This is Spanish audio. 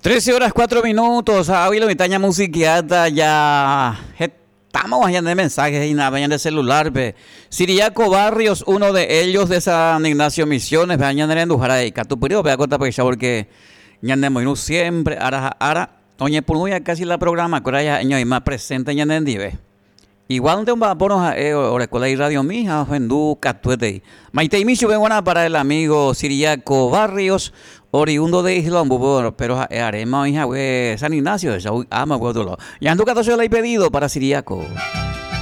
13 horas 4 minutos. Hoy la vitaña musiquiata ya. Estamos allá de mensajes y nada, de celular. Siriaco Barrios, uno de ellos de San Ignacio Misiones. Vean, en Dujaray. Catupurio, vea contar porque ya andemos siempre. Ahora, oye, por muy casi la programa, que ya y más presente ya en Dive. Igual de un vapor a la escuela y radio mija, vendú catuete. Maite y Michu vengo para el amigo Siriaco Barrios, oriundo de Islón, pero haremos hija San Ignacio, ama huevo. Ya ando 14 le he pedido para Siriaco.